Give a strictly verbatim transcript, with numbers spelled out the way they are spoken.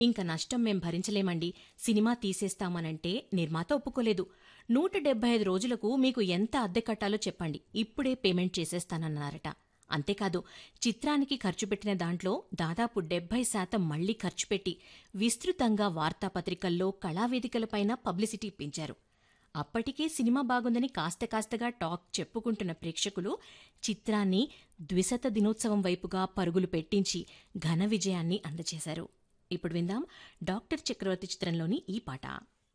ఇంక నష్టం మేం భరించలేమండి, సినిమా తీసేస్తామనంటే నిర్మాత ఒప్పుకోలేదు. నూట డెబ్బై ఐదు రోజులకు మీకు ఎంత అద్దె కట్టాలో చెప్పండి, ఇప్పుడే పేమెంట్ చేసేస్తానన్నారట. అంతేకాదు, చిత్రానికి ఖర్చుపెట్టిన దాంట్లో దాదాపు డెబ్బై శాతం మళ్లీ ఖర్చుపెట్టి విస్తృతంగా వార్తాపత్రికల్లో, కళావేదికలపైన పబ్లిసిటీ ఇప్పించారు. అప్పటికే సినిమా బాగుందని కాస్త కాస్తగా టాక్ చెప్పుకుంటున్న ప్రేక్షకులు చిత్రాన్ని ద్విశత దినోత్సవం వైపుగా పరుగులు పెట్టించి ఘన విజయాన్ని అందజేశారు. ఇప్పుడు విందాం డాక్టర్ చక్రవర్తి చిత్రంలోని ఈ పాట.